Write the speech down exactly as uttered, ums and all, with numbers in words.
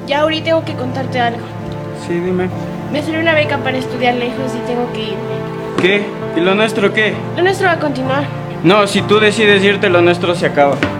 Ya, ahorita tengo que contarte algo. Sí, dime. Me salió una beca para estudiar lejos y tengo que irme. ¿Qué? ¿Y lo nuestro qué? Lo nuestro va a continuar. No, si tú decides irte, lo nuestro se acaba.